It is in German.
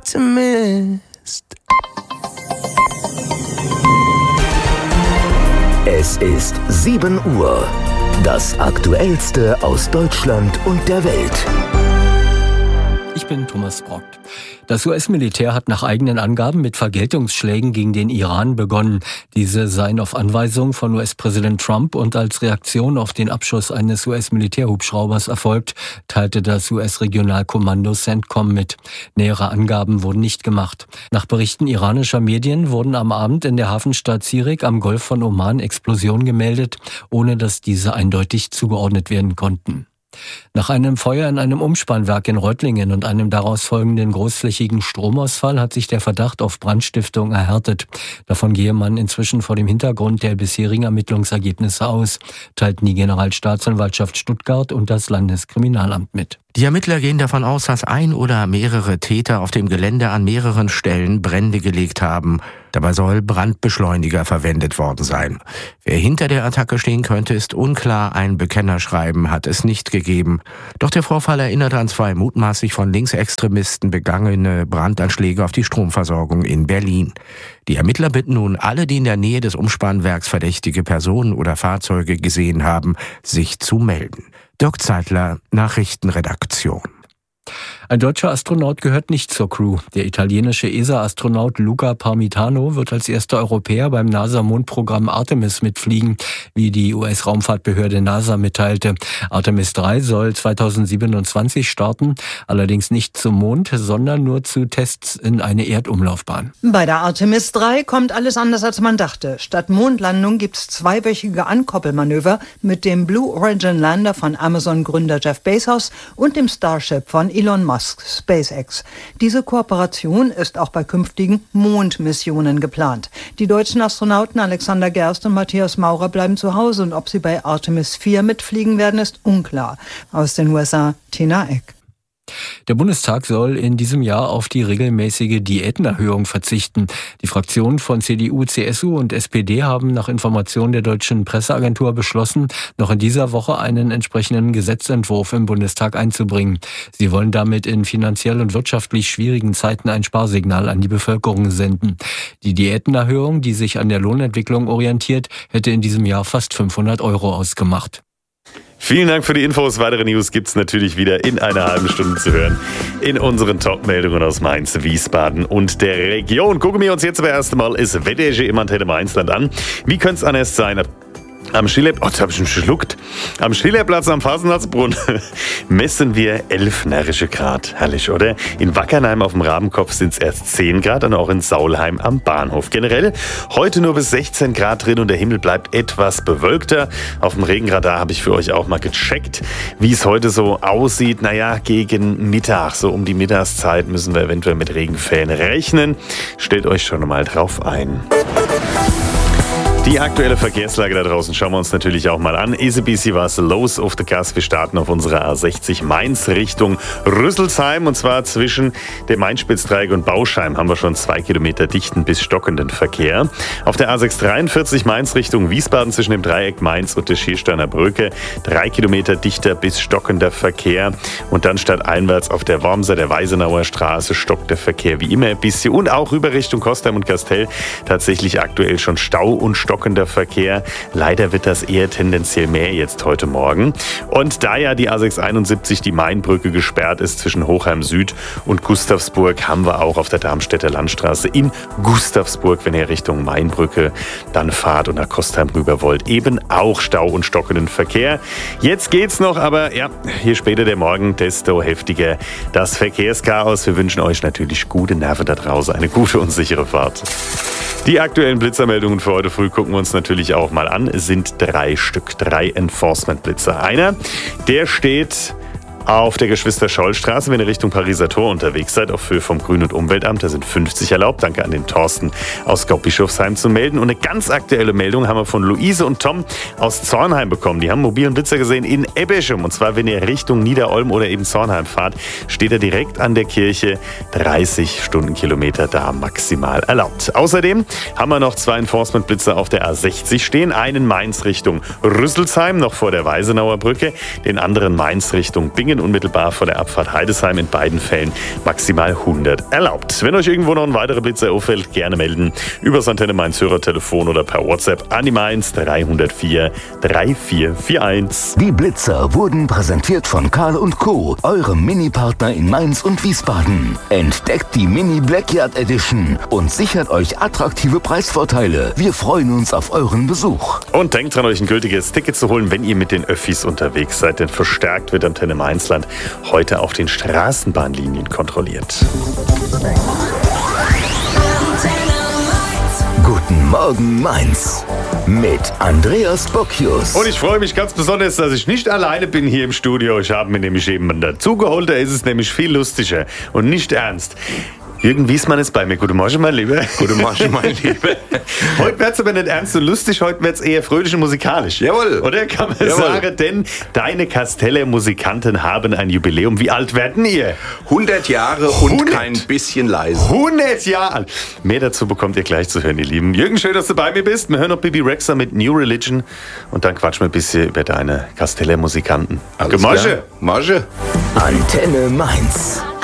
optimist. Es ist 7 Uhr. Das Aktuellste aus Deutschland und der Welt. Ich bin Thomas Brockt. Das US-Militär hat nach eigenen Angaben mit Vergeltungsschlägen gegen den Iran begonnen. Diese seien auf Anweisung von US-Präsident Trump und als Reaktion auf den Abschuss eines US-Militärhubschraubers erfolgt, teilte das US-Regionalkommando CENTCOM mit. Nähere Angaben wurden nicht gemacht. Nach Berichten iranischer Medien wurden am Abend in der Hafenstadt Sirik am Golf von Oman Explosionen gemeldet, ohne dass diese eindeutig zugeordnet werden konnten. Nach einem Feuer in einem Umspannwerk in Reutlingen und einem daraus folgenden großflächigen Stromausfall hat sich der Verdacht auf Brandstiftung erhärtet. Davon gehe man inzwischen vor dem Hintergrund der bisherigen Ermittlungsergebnisse aus, teilten die Generalstaatsanwaltschaft Stuttgart und das Landeskriminalamt mit. Die Ermittler gehen davon aus, dass ein oder mehrere Täter auf dem Gelände an mehreren Stellen Brände gelegt haben. Dabei soll Brandbeschleuniger verwendet worden sein. Wer hinter der Attacke stehen könnte, ist unklar. Ein Bekennerschreiben hat es nicht gegeben. Doch der Vorfall erinnert an 2 mutmaßlich von Linksextremisten begangene Brandanschläge auf die Stromversorgung in Berlin. Die Ermittler bitten nun alle, die in der Nähe des Umspannwerks verdächtige Personen oder Fahrzeuge gesehen haben, sich zu melden. Dirk Zeitler, Nachrichtenredaktion. Ein deutscher Astronaut gehört nicht zur Crew. Der italienische ESA-Astronaut Luca Parmitano wird als erster Europäer beim NASA-Mondprogramm Artemis mitfliegen, wie die US-Raumfahrtbehörde NASA mitteilte. Artemis 3 soll 2027 starten, allerdings nicht zum Mond, sondern nur zu Tests in eine Erdumlaufbahn. Bei der Artemis 3 kommt alles anders, als man dachte. Statt Mondlandung gibt's 2-wöchige Ankoppelmanöver mit dem Blue Origin Lander von Amazon-Gründer Jeff Bezos und dem Starship von Elon Musk, SpaceX. Diese Kooperation ist auch bei künftigen Mondmissionen geplant. Die deutschen Astronauten Alexander Gerst und Matthias Maurer bleiben zu Hause und ob sie bei Artemis 4 mitfliegen werden, ist unklar. Aus den USA, Tina Eck. Der Bundestag soll in diesem Jahr auf die regelmäßige Diätenerhöhung verzichten. Die Fraktionen von CDU, CSU und SPD haben nach Informationen der deutschen Presseagentur beschlossen, noch in dieser Woche einen entsprechenden Gesetzentwurf im Bundestag einzubringen. Sie wollen damit in finanziell und wirtschaftlich schwierigen Zeiten ein Sparsignal an die Bevölkerung senden. Die Diätenerhöhung, die sich an der Lohnentwicklung orientiert, hätte in diesem Jahr fast 500 € ausgemacht. Vielen Dank für die Infos. Weitere News gibt's natürlich wieder in einer halben Stunde zu hören in unseren Top-Meldungen aus Mainz, Wiesbaden und der Region. Gucken wir uns jetzt aber erst einmal das Wetter im Antenne Mainzland an. Wie könnte es anders sein? Am jetzt habe ich einen geschluckt. Am Schillerplatz am Fasenharzbrunn messen wir 11 närrische Grad. Herrlich, oder? In Wackernheim auf dem Rabenkopf sind es erst 10 Grad und auch in Saulheim am Bahnhof. Generell heute nur bis 16 Grad drin und der Himmel bleibt etwas bewölkter. Auf dem Regenradar habe ich für euch auch mal gecheckt, wie es heute so aussieht. Naja, gegen Mittag, so um die Mittagszeit müssen wir eventuell mit Regenfällen rechnen. Stellt euch schon mal drauf ein. Die aktuelle Verkehrslage da draußen schauen wir uns natürlich auch mal an. Easy was los auf der Gas. Wir starten auf unserer A60 Mainz Richtung Rüsselsheim und zwar zwischen dem Main-Spitz-Dreieck und Bauschheim haben wir schon 2 Kilometer dichten bis stockenden Verkehr. Auf der A643 Mainz Richtung Wiesbaden zwischen dem Dreieck Mainz und der Schiersteiner Brücke 3 Kilometer dichter bis stockender Verkehr und dann stadteinwärts auf der Wormser, der Weisenauer Straße stockt der Verkehr wie immer ein bisschen und auch rüber Richtung Kostheim und Kastel tatsächlich aktuell schon Stau und stockender Verkehr. Leider wird das eher tendenziell mehr jetzt heute Morgen. Und da ja die A671, die Mainbrücke, gesperrt ist zwischen Hochheim Süd und Gustavsburg, haben wir auch auf der Darmstädter Landstraße in Gustavsburg, wenn ihr Richtung Mainbrücke dann fahrt und nach Kostheim rüber wollt, eben auch Stau und stockenden Verkehr. Jetzt geht's noch, aber ja, je später der Morgen, desto heftiger das Verkehrschaos. Wir wünschen euch natürlich gute Nerven da draußen, eine gute und sichere Fahrt. Die aktuellen Blitzermeldungen für heute früh gucken wir uns natürlich auch mal an. Es sind 3 Stück, 3 Enforcement-Blitzer. Einer, der steht auf der Geschwister-Scholl-Straße, wenn ihr Richtung Pariser Tor unterwegs seid, auf Höhe vom Grün- und Umweltamt. Da sind 50 erlaubt. Danke an den Thorsten aus Gau-Bischofsheim zu melden. Und eine ganz aktuelle Meldung haben wir von Luise und Tom aus Zornheim bekommen. Die haben einen mobilen Blitzer gesehen in Ebeschem. Und zwar, wenn ihr Richtung Niederolm oder eben Zornheim fahrt, steht er direkt an der Kirche. 30 Stundenkilometer da maximal erlaubt. Außerdem haben wir noch 2 Enforcement-Blitzer auf der A60 stehen. Einen Mainz Richtung Rüsselsheim, noch vor der Weisenauer Brücke. Den anderen Mainz Richtung Bingen Linien unmittelbar vor der Abfahrt Heidesheim. In beiden Fällen maximal 100 erlaubt. Wenn euch irgendwo noch ein weiterer Blitzer auffällt, gerne melden. Über das Antenne Mainz Hörertelefon oder per WhatsApp an die Mainz 304 3441. Die Blitzer wurden präsentiert von Karl & Co., eurem Mini-Partner in Mainz und Wiesbaden. Entdeckt die Mini Blackyard Edition und sichert euch attraktive Preisvorteile. Wir freuen uns auf euren Besuch. Und denkt dran, euch ein gültiges Ticket zu holen, wenn ihr mit den Öffis unterwegs seid. Denn verstärkt wird Antenne Mainzland heute auf den Straßenbahnlinien kontrolliert. Guten Morgen Mainz mit Andreas Bocchius. Und ich freue mich ganz besonders, dass ich nicht alleine bin hier im Studio. Ich habe mir nämlich jemanden dazugeholt, da ist es nämlich viel lustiger und nicht ernst. Jürgen Wiesmann ist bei mir. Guten Morgen, mein Lieber. Guten Morgen, mein Lieber. Heute wird es aber nicht ernst und lustig, heute wird es eher fröhlich und musikalisch. Jawohl. Oder kann man Jawohl. sagen, denn deine Kasteller Musikanten haben ein Jubiläum. Wie alt werden ihr? 100 Jahre und 100? kein bisschen leise. 100 Jahre alt. Mehr dazu bekommt ihr gleich zu hören, ihr Lieben. Jürgen, schön, dass du bei mir bist. Wir hören noch Bibi Rexha mit New Religion und dann quatschen wir ein bisschen über deine Kasteller Musikanten. Alles klar. Marge. Antenne Mainz.